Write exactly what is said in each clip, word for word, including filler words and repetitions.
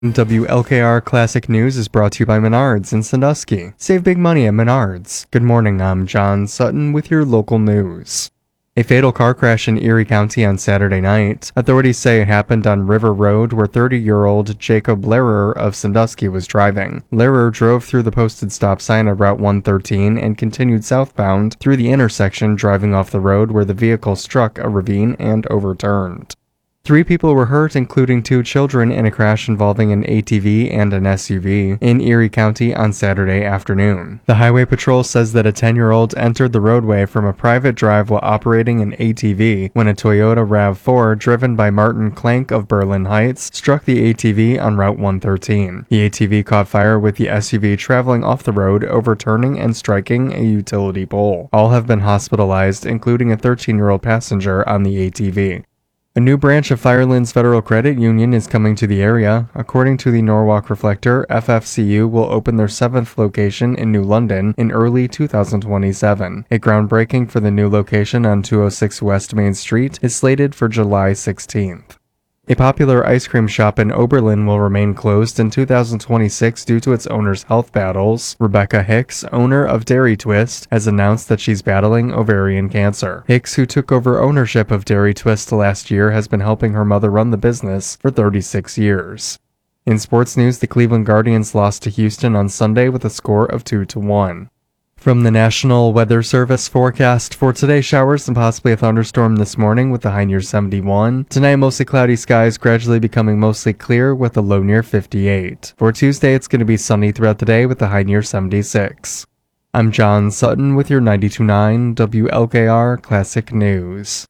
W L K R Classic News is brought to you by Menards in Sandusky. Save big money at Menards. Good morning, I'm John Sutton with your local news. A fatal car crash in Erie County on Saturday night. Authorities say it happened on River Road where thirty-year-old Jacob Lehrer of Sandusky was driving. Lehrer drove through the posted stop sign of Route one thirteen and continued southbound through the intersection, driving off the road where the vehicle struck a ravine and overturned. Three people were hurt, including two children, in a crash involving an A T V and an S U V in Erie County on Saturday afternoon. The Highway Patrol says that a ten-year-old entered the roadway from a private drive while operating an A T V when a Toyota RAV four driven by Martin Clank of Berlin Heights struck the A T V on Route one thirteen. The A T V caught fire with the S U V traveling off the road, overturning and striking a utility pole. All have been hospitalized, including a thirteen-year-old passenger on the A T V. A new branch of Firelands Federal Credit Union is coming to the area. According to the Norwalk Reflector, F F C U will open their seventh location in New London in early two thousand twenty-seven. A groundbreaking for the new location on two oh six West Main Street is slated for July sixteenth. A popular ice cream shop in Oberlin will remain closed in two thousand twenty-six due to its owner's health battles. Rebecca Hicks, owner of Dairy Twist, has announced that she's battling ovarian cancer. Hicks, who took over ownership of Dairy Twist last year, has been helping her mother run the business for thirty-six years. In sports news, the Cleveland Guardians lost to Houston on Sunday with a score of two to one. From the National Weather Service forecast for today, showers and possibly a thunderstorm this morning with a high near seventy-one. Tonight, mostly cloudy skies, gradually becoming mostly clear with a low near fifty-eight. For Tuesday, it's going to be sunny throughout the day with a high near seventy-six. I'm John Sutton with your ninety-two point nine W L K R Classic News.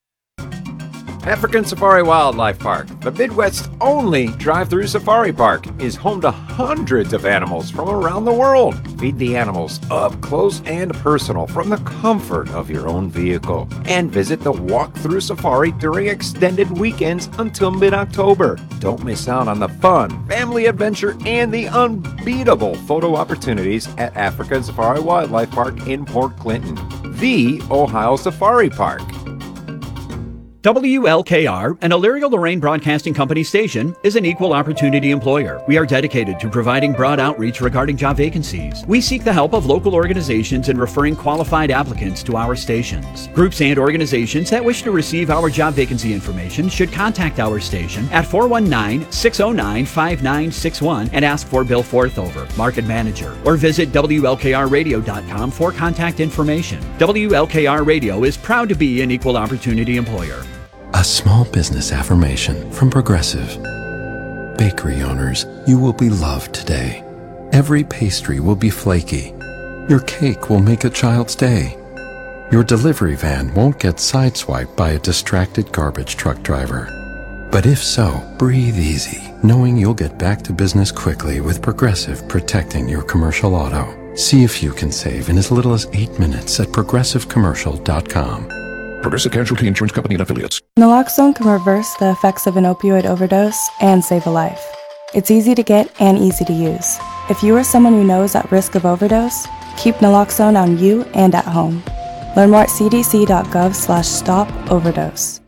African Safari Wildlife Park, the Midwest's only drive-through safari park, is home to hundreds of animals from around the world. Feed the animals up close and personal from the comfort of your own vehicle. And visit the walk-through safari during extended weekends until mid-October. Don't miss out on the fun, family adventure, and the unbeatable photo opportunities at African Safari Wildlife Park in Port Clinton, the Ohio Safari Park. W L K R, an Elyria-Lorain Broadcasting Company station, is an equal opportunity employer. We are dedicated to providing broad outreach regarding job vacancies. We seek the help of local organizations in referring qualified applicants to our stations. Groups and organizations that wish to receive our job vacancy information should contact our station at four one nine, six oh nine, five nine six one and ask for Bill Forthover, Market Manager, or visit W L K R radio dot com for contact information. W L K R Radio is proud to be an equal opportunity employer. A small business affirmation from Progressive. Bakery owners, you will be loved today. Every pastry will be flaky. Your cake will make a child's day. Your delivery van won't get sideswiped by a distracted garbage truck driver. But if so, breathe easy, knowing you'll get back to business quickly with Progressive protecting your commercial auto. See if you can save in as little as eight minutes at progressive commercial dot com. Progressive Casualty Insurance Company and Affiliates. Naloxone can reverse the effects of an opioid overdose and save a life. It's easy to get and easy to use. If you or someone you know is at risk of overdose, keep naloxone on you and at home. Learn more at c d c dot gov slash stop overdose.